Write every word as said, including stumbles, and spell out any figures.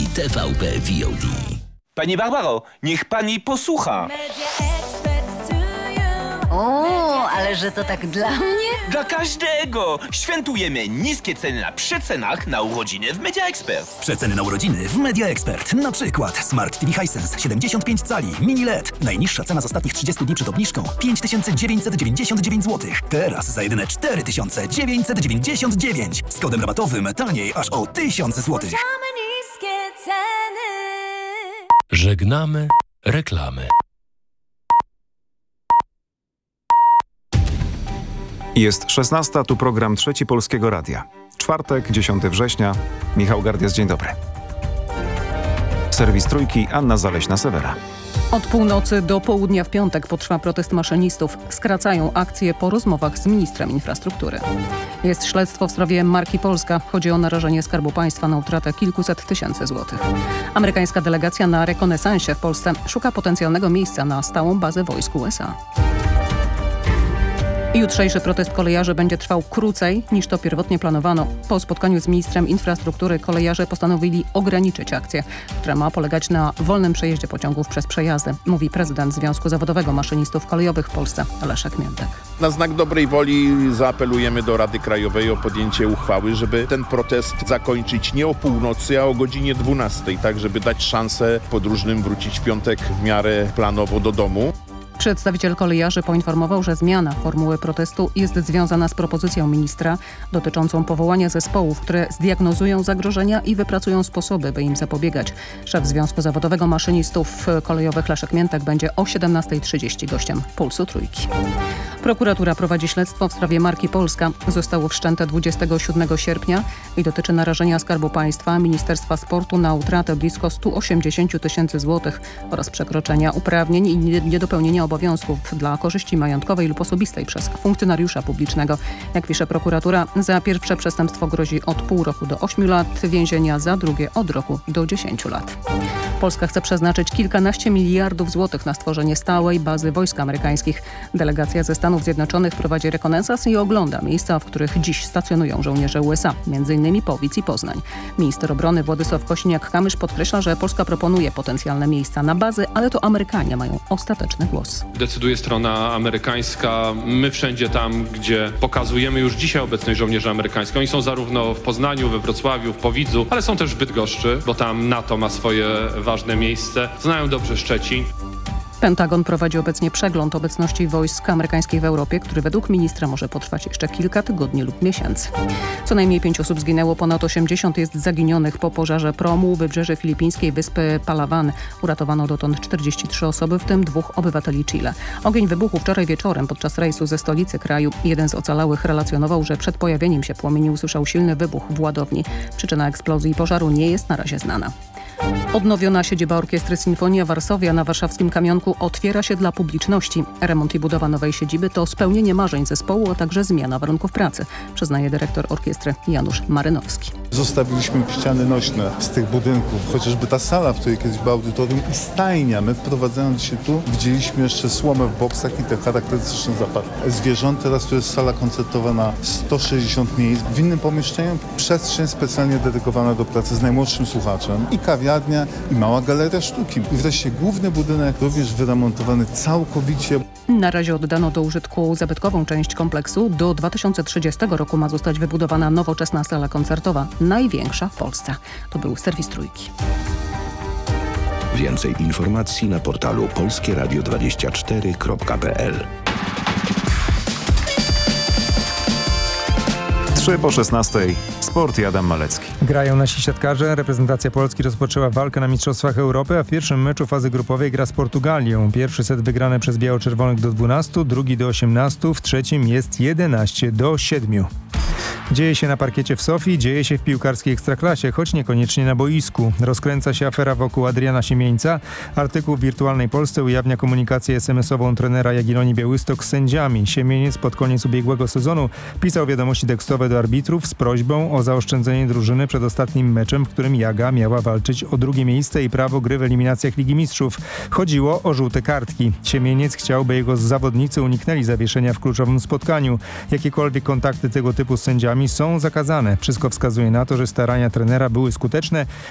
T V P V O D. Pani Barbaro, niech pani posłucha. O, ale że to tak dla mnie? Dla każdego! Świętujemy niskie ceny na przecenach na urodziny w Media Expert. Przeceny na urodziny w Media Expert. Na przykład Smart T V Hisense siedemdziesiąt pięć cali, mini L E D. Najniższa cena z ostatnich trzydziestu dni przed obniżką pięć tysięcy dziewięćset dziewięćdziesiąt dziewięć złotych. Teraz za jedyne cztery tysiące dziewięćset dziewięćdziesiąt dziewięć. Z kodem rabatowym taniej aż o tysiąc złotych. Żegnamy reklamy. Jest szesnasta, tu program Trzeci Polskiego Radia. Czwartek, dziesiątego września. Michał Gardias, dzień dobry. Serwis Trójki, Anna Zaleśna-Sewera. Od północy do południa w piątek potrwa protest maszynistów. Skracają akcję po rozmowach z ministrem infrastruktury. Jest śledztwo w sprawie marki Polska. Chodzi o narażenie Skarbu Państwa na utratę kilkuset tysięcy złotych. Amerykańska delegacja na rekonesansie w Polsce szuka potencjalnego miejsca na stałą bazę wojsk U S A. Jutrzejszy protest kolejarzy będzie trwał krócej niż to pierwotnie planowano. Po spotkaniu z ministrem infrastruktury kolejarze postanowili ograniczyć akcję, która ma polegać na wolnym przejeździe pociągów przez przejazdy, mówi prezydent Związku Zawodowego Maszynistów Kolejowych w Polsce Leszek Miętek. Na znak dobrej woli zaapelujemy do Rady Krajowej o podjęcie uchwały, żeby ten protest zakończyć nie o północy, a o godzinie dwunastej, tak żeby dać szansę podróżnym wrócić w piątek w miarę planowo do domu. Przedstawiciel kolejarzy poinformował, że zmiana formuły protestu jest związana z propozycją ministra dotyczącą powołania zespołów, które zdiagnozują zagrożenia i wypracują sposoby, by im zapobiegać. Szef Związku Zawodowego Maszynistów Kolejowych Leszek Miętek będzie o siedemnasta trzydzieści gościem Pulsu Trójki. Prokuratura prowadzi śledztwo w sprawie marki Polska. Zostało wszczęte dwudziestego siódmego sierpnia i dotyczy narażenia Skarbu Państwa, Ministerstwa Sportu na utratę blisko stu osiemdziesięciu tysięcy złotych oraz przekroczenia uprawnień i niedopełnienia obowiązków dla korzyści majątkowej lub osobistej przez funkcjonariusza publicznego. Jak pisze prokuratura, za pierwsze przestępstwo grozi od pół roku do ośmiu lat więzienia, za drugie od roku do dziesięciu lat. Polska chce przeznaczyć kilkanaście miliardów złotych na stworzenie stałej bazy wojsk amerykańskich. Delegacja ze Stanów Zjednoczonych prowadzi rekonesans i ogląda miejsca, w których dziś stacjonują żołnierze U S A, między innymi Powic i Poznań. Minister obrony Władysław Kosiniak-Kamysz podkreśla, że Polska proponuje potencjalne miejsca na bazy, ale to Amerykanie mają ostateczny głos. Decyduje strona amerykańska. My wszędzie tam, gdzie pokazujemy już dzisiaj obecność żołnierzy amerykańskich. Oni są zarówno w Poznaniu, we Wrocławiu, w Powidzu, ale są też w Bydgoszczy, bo tam NATO ma swoje ważne miejsce. Znają dobrze Szczecin. Pentagon prowadzi obecnie przegląd obecności wojsk amerykańskich w Europie, który według ministra może potrwać jeszcze kilka tygodni lub miesięcy. Co najmniej pięć osób zginęło, ponad osiemdziesiąt jest zaginionych po pożarze promu u wybrzeży filipińskiej wyspy Palawan. Uratowano dotąd czterdzieści trzy osoby, w tym dwóch obywateli Chile. Ogień wybuchł wczoraj wieczorem podczas rejsu ze stolicy kraju. Jeden z ocalałych relacjonował, że przed pojawieniem się płomieni usłyszał silny wybuch w ładowni. Przyczyna eksplozji i pożaru nie jest na razie znana. Odnowiona siedziba Orkiestry Sinfonia Varsovia na warszawskim Kamionku otwiera się dla publiczności. Remont i budowa nowej siedziby to spełnienie marzeń zespołu, a także zmiana warunków pracy, przyznaje dyrektor orkiestry Janusz Marynowski. Zostawiliśmy ściany nośne z tych budynków, chociażby ta sala, w której kiedyś było audytorium i stajnia. My wprowadzając się tu widzieliśmy jeszcze słomę w boksach i ten charakterystyczny zapach zwierząt. Teraz tu jest sala koncertowa na sto sześćdziesiąt miejsc. W innym pomieszczeniu przestrzeń specjalnie dedykowana do pracy z najmłodszym słuchaczem i kawiarnia i mała galeria sztuki. I wreszcie główny budynek również wyremontowany całkowicie. Na razie oddano do użytku zabytkową część kompleksu. Do dwa tysiące trzydziestego roku ma zostać wybudowana nowoczesna sala koncertowa, największa w Polsce. To był serwis Trójki. Więcej informacji na portalu polskie radio dwadzieścia cztery kropka p l. trzy po szesnastej. Sport i Adam Malecki. Grają nasi siatkarze. Reprezentacja Polski rozpoczęła walkę na Mistrzostwach Europy, a w pierwszym meczu fazy grupowej gra z Portugalią. Pierwszy set wygrany przez biało-czerwonych do dwunastu, drugi do osiemnastu, w trzecim jest jedenaście do siedmiu. Dzieje się na parkiecie w Sofii, dzieje się w piłkarskiej ekstraklasie, choć niekoniecznie na boisku. Rozkręca się afera wokół Adriana Siemieńca. Artykuł w Wirtualnej Polsce ujawnia komunikację es em esową trenera Jagiellonii Białystok z sędziami. Siemieniec pod koniec ubiegłego sezonu pisał wiadomości tekstowe do arbitrów z prośbą o zaoszczędzenie drużyny przed ostatnim meczem, w którym Jaga miała walczyć o drugie miejsce i prawo gry w eliminacjach Ligi Mistrzów. Chodziło o żółte kartki. Siemieniec chciał, by jego zawodnicy uniknęli zawieszenia w kluczowym spotkaniu. Jakiekolwiek kontakty tego typu z sędziami są zakazane. Wszystko wskazuje na to, że starania trenera były skuteczne,